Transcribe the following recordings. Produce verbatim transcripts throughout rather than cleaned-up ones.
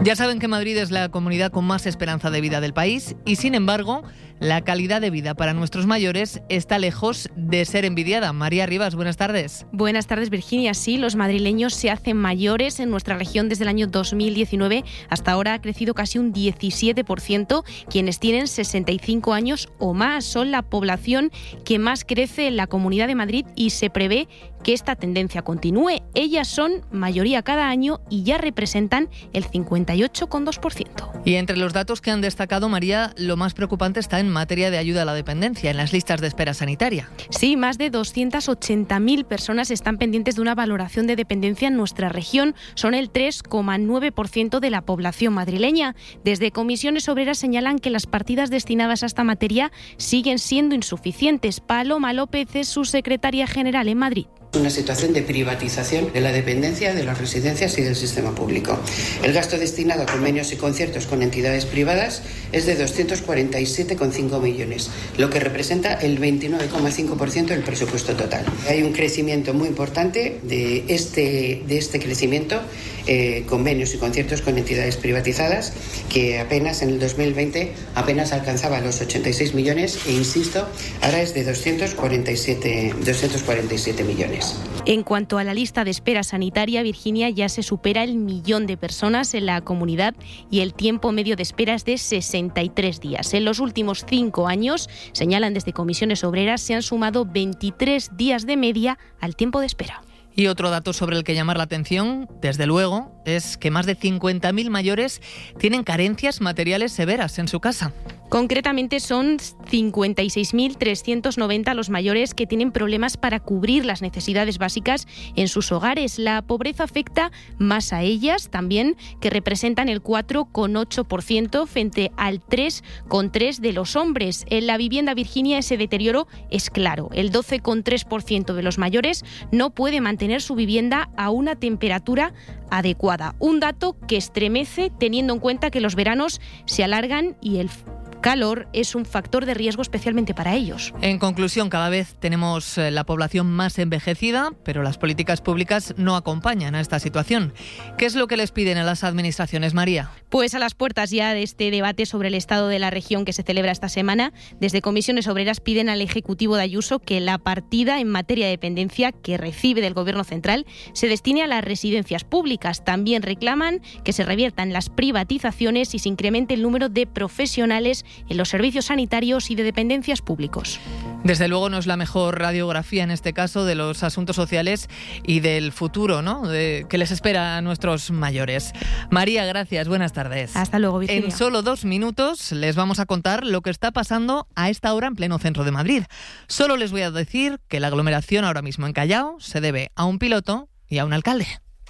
Ya saben que Madrid es la comunidad con más esperanza de vida del país y, sin embargo, la calidad de vida para nuestros mayores está lejos de ser envidiada. María Rivas, buenas tardes. Buenas tardes, Virginia. Sí, los madrileños se hacen mayores en nuestra región desde el año dos mil diecinueve. Hasta ahora ha crecido casi un diecisiete por ciento. Quienes tienen sesenta y cinco años o más son la población que más crece en la Comunidad de Madrid y se prevé que esta tendencia continúe. Ellas son mayoría cada año y ya representan el cincuenta y ocho coma dos por ciento. Y entre los datos que han destacado, María, lo más preocupante está en materia de ayuda a la dependencia, en las listas de espera sanitaria. Sí, más de doscientas ochenta mil personas están pendientes de una valoración de dependencia en nuestra región. Son el tres coma nueve por ciento de la población madrileña. Desde Comisiones Obreras señalan que las partidas destinadas a esta materia siguen siendo insuficientes. Paloma López es su secretaria general en Madrid. Una situación de privatización de la dependencia de las residencias y del sistema público. El gasto destinado a convenios y conciertos con entidades privadas es de doscientos cuarenta y siete coma cinco millones, lo que representa el veintinueve coma cinco por ciento del presupuesto total. Hay un crecimiento muy importante de este, de este crecimiento, eh, convenios y conciertos con entidades privatizadas, que apenas en el dos mil veinte apenas alcanzaba los ochenta y seis millones e, insisto, ahora es de doscientos cuarenta y siete millones. En cuanto a la lista de espera sanitaria, Virginia, ya se supera el millón de personas en la comunidad y el tiempo medio de espera es de sesenta y tres días. En los últimos cinco años, señalan desde Comisiones Obreras, se han sumado veintitrés días de media al tiempo de espera. Y otro dato sobre el que llamar la atención, desde luego, es que más de cincuenta mil mayores tienen carencias materiales severas en su casa. Concretamente son cincuenta y seis mil trescientos noventa los mayores que tienen problemas para cubrir las necesidades básicas en sus hogares. La pobreza afecta más a ellas también, que representan el cuatro coma ocho por ciento frente al tres coma tres por ciento de los hombres. En la vivienda, Virginia, ese deterioro es claro. El doce coma tres por ciento de los mayores no puede mantener su vivienda a una temperatura adecuada. Un dato que estremece teniendo en cuenta que los veranos se alargan y el calor es un factor de riesgo especialmente para ellos. En conclusión, cada vez tenemos la población más envejecida, pero las políticas públicas no acompañan a esta situación. ¿Qué es lo que les piden a las administraciones, María? Pues a las puertas ya de este debate sobre el estado de la región que se celebra esta semana, desde Comisiones Obreras piden al Ejecutivo de Ayuso que la partida en materia de dependencia que recibe del Gobierno central se destine a las residencias públicas. También reclaman que se reviertan las privatizaciones y se incremente el número de profesionales en los servicios sanitarios y de dependencias públicos. Desde luego no es la mejor radiografía en este caso de los asuntos sociales y del futuro, ¿no?, de, que les espera a nuestros mayores. María, gracias. Buenas tardes. Hasta luego, Virginia. En solo dos minutos les vamos a contar lo que está pasando a esta hora en pleno centro de Madrid. Solo les voy a decir que la aglomeración ahora mismo en Callao se debe a un piloto y a un alcalde.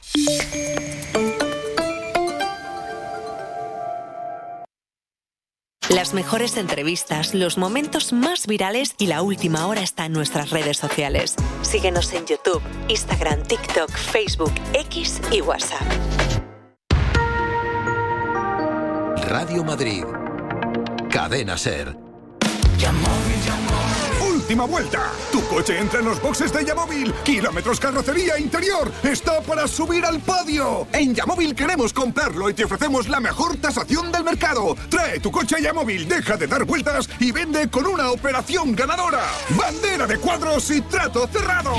Las mejores entrevistas, los momentos más virales y la última hora está en nuestras redes sociales. Síguenos en YouTube, Instagram, TikTok, Facebook, X y WhatsApp. Radio Madrid. Cadena SER. ¡Última vuelta! Tu coche entra en los boxes de Yamóvil. Kilómetros, carrocería, interior. ¡Está para subir al podio! En Yamóvil queremos comprarlo y te ofrecemos la mejor tasación del mercado. Trae tu coche a Yamóvil, deja de dar vueltas y vende con una operación ganadora. Bandera de cuadros y trato cerrado.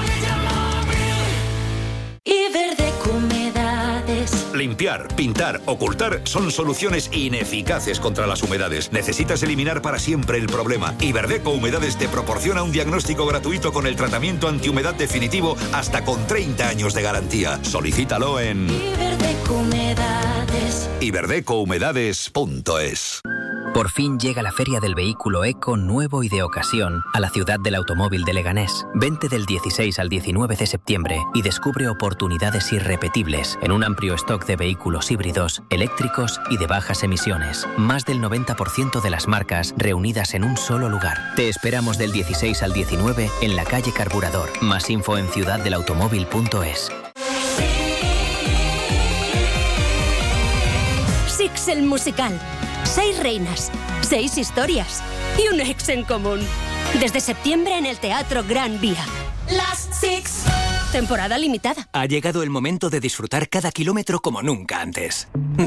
Iberdeco Humedades. Limpiar, pintar, ocultar son soluciones ineficaces contra las humedades. Necesitas eliminar para siempre el problema. Iberdeco Humedades te proporciona un diagnóstico gratuito con el tratamiento antihumedad definitivo hasta con treinta años de garantía. Solicítalo en Iberdeco Humedades. iberdeco humedades punto es. Por fin llega la Feria del Vehículo Eco nuevo y de ocasión a la ciudad del automóvil de Leganés. Vente del dieciséis al diecinueve de septiembre y descubre oportunidades irrepetibles en un amplio stock de vehículos híbridos, eléctricos y de bajas emisiones. Más del noventa por ciento de las marcas reunidas en un solo lugar. Te esperamos del dieciséis al diecinueve en la calle Carburador. Más info en ciudad del automóvil punto es. Six el musical. Seis reinas, seis historias y un ex en común. Desde septiembre en el Teatro Gran Vía. Las Six. Temporada limitada. Ha llegado el momento de disfrutar cada kilómetro como nunca antes.